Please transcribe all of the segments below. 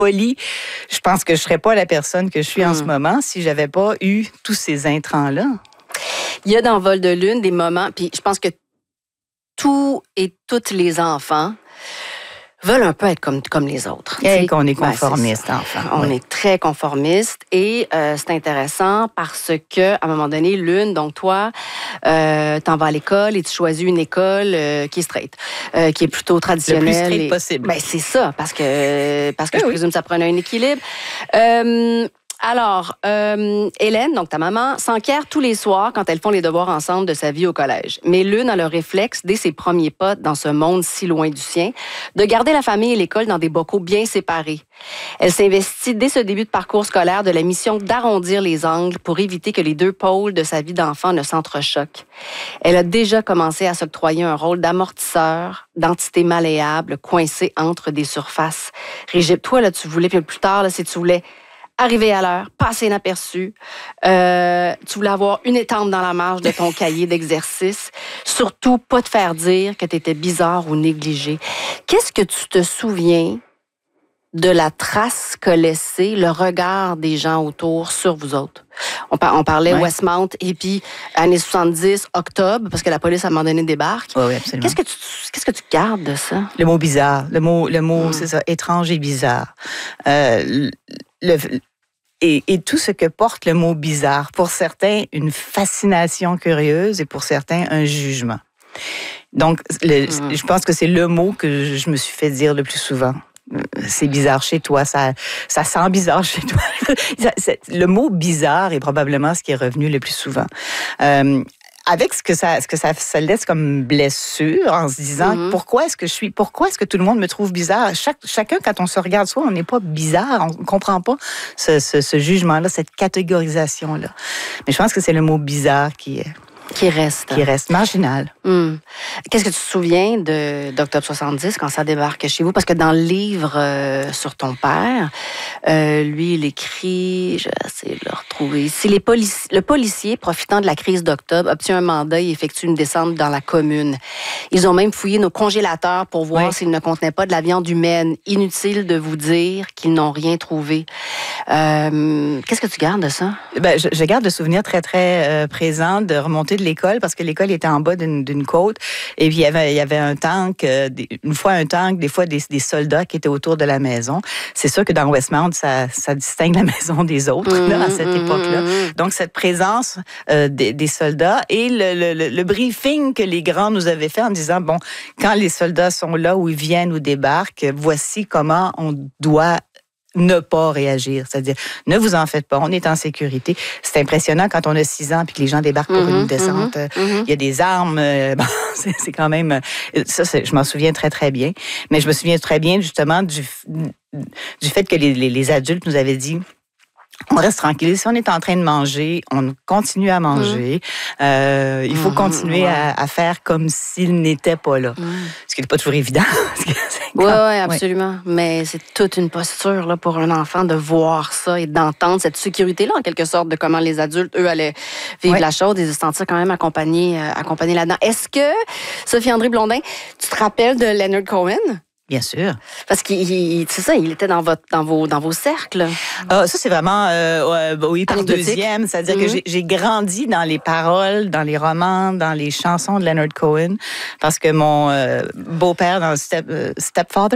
polie, je pense que je serais pas la personne que je suis en ce moment si j'avais pas eu tous ces intrants-là. Il y a dans Vol de lune des moments, puis je pense que tous et toutes les enfants veulent un peu être comme les autres. Et qu'on est conformiste, enfin. On est très conformiste et c'est intéressant parce que à un moment donné, Lune, donc toi, t'en vas à l'école et tu choisis une école qui est straight, qui est plutôt traditionnelle. Le plus straight possible. Ben, c'est ça, parce que je présume que ça prenait un équilibre. Alors, Hélène, donc ta maman, s'enquiert tous les soirs quand elles font les devoirs ensemble de sa vie au collège. Mais Lune a le réflexe, dès ses premiers pas dans ce monde si loin du sien, de garder la famille et l'école dans des bocaux bien séparés. Elle s'investit dès ce début de parcours scolaire de la mission d'arrondir les angles pour éviter que les deux pôles de sa vie d'enfant ne s'entrechoquent. Elle a déjà commencé à s'octroyer un rôle d'amortisseur, d'entité malléable, coincée entre des surfaces rigides. Toi, là, tu voulais, puis plus tard, là, si tu voulais arriver à l'heure, passer inaperçu. Tu voulais avoir une étampe dans la marge de ton cahier d'exercice. Surtout, pas te faire dire que tu étais bizarre ou négligé. Qu'est-ce que tu te souviens de la trace qu'a laissé le regard des gens autour sur vous autres? On parlait Westmount et puis années 70, octobre, parce que la police à un moment donné débarque. Oui, absolument. Qu'est-ce que tu gardes de ça? Le mot bizarre. Le mot c'est ça, étrange et bizarre. Et tout ce que porte le mot bizarre. Pour certains, une fascination curieuse et pour certains, un jugement. Donc, je pense que c'est le mot que je me suis fait dire le plus souvent. C'est bizarre chez toi, ça sent bizarre chez toi. Le mot bizarre est probablement ce qui est revenu le plus souvent. Avec ce que ça laisse comme blessure en se disant pourquoi est-ce que tout le monde me trouve bizarre? Chacun, quand on se regarde soi, on n'est pas bizarre, on ne comprend pas ce jugement-là, cette catégorisation-là. Mais je pense que c'est le mot bizarre qui reste marginal. Qu'est-ce que tu te souviens d'Octobre 70 quand ça débarque chez vous? Parce que dans le livre sur ton père, lui, il écrit, je vais essayer de le retrouver ici, le policier, profitant de la crise d'octobre, obtient un mandat et effectue une descente dans la commune. Ils ont même fouillé nos congélateurs pour voir s'ils ne contenaient pas de la viande humaine. Inutile de vous dire qu'ils n'ont rien trouvé. Qu'est-ce que tu gardes de ça? Ben, je garde le souvenir très, très présent de remonter de l'école parce que l'école était en bas d'une côte et puis il y avait un tank, une fois un tank, des fois des soldats qui étaient autour de la maison. C'est sûr que dans Westmount, ça distingue la maison des autres là, à cette époque-là. Donc cette présence des soldats et le briefing que les grands nous avaient fait en disant, bon, quand les soldats sont là ou ils viennent ou débarquent, voici comment on doit ne pas réagir. C'est-à-dire, ne vous en faites pas, on est en sécurité. C'est impressionnant quand on a 6 ans puis que les gens débarquent pour une descente. Il y a des armes. Bon, c'est quand même... Ça, je m'en souviens très, très bien. Mais je me souviens très bien, justement, du fait que les adultes nous avaient dit... On reste tranquille. Si on est en train de manger, on continue à manger. Il faut continuer à faire comme s'il n'était pas là. Ce qui n'est pas toujours évident. Oui, absolument. Ouais. Mais c'est toute une posture là, pour un enfant de voir ça et d'entendre cette sécurité-là, en quelque sorte, de comment les adultes, eux, allaient vivre la chose et se sentir quand même accompagnés là-dedans. Est-ce que, Sophie-André Blondin, tu te rappelles de Leonard Cohen? Bien sûr. Parce qu'il c'est ça, il était dans vos cercles. Ça, c'est vraiment, oui, par deuxième. C'est-à-dire que j'ai grandi dans les paroles, dans les romans, dans les chansons de Leonard Cohen. Parce que mon beau-père, dans Stepfather,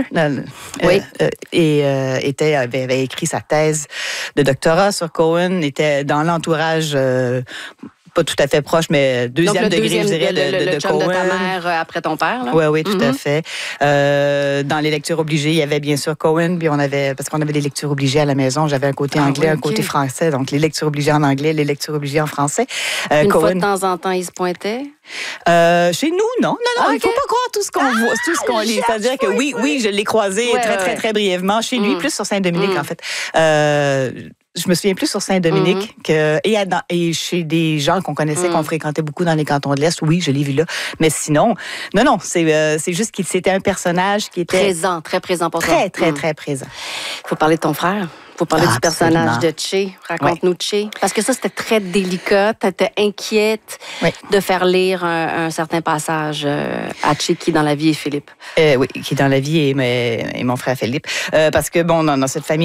avait écrit sa thèse de doctorat sur Cohen, était dans l'entourage... pas tout à fait proche, mais deuxième degré, je dirais, de chum Cohen. De ta mère après ton père, là? Oui, tout à fait. Dans les lectures obligées, il y avait bien sûr Cohen, puis parce qu'on avait des lectures obligées à la maison. J'avais un côté anglais, un côté français. Donc, les lectures obligées en anglais, les lectures obligées en français. Une fois de temps en temps, il se pointait? Chez nous, non. Il ne faut pas croire tout ce qu'on voit, tout ce qu'on lit. C'est-à-dire que oui, je l'ai croisé très, très brièvement chez lui, plus sur Saint-Dominique, en fait. Je me souviens plus sur Saint-Dominique et chez des gens qu'on connaissait, qu'on fréquentait beaucoup dans les cantons de l'Est. Oui, je l'ai vu là. Mais sinon, non, c'est juste qu'il c'était un personnage qui était... Présent, très présent pour toi. Très, très, très présent. Il faut parler de ton frère. Faut parler du personnage Absolument. de Che. Raconte-nous Che. Parce que ça, c'était très délicat. Tu étais inquiète de faire lire un certain passage à Che qui, dans la vie, est Philippe. Oui, qui dans la vie est mon frère Philippe. Parce que, bon, dans cette famille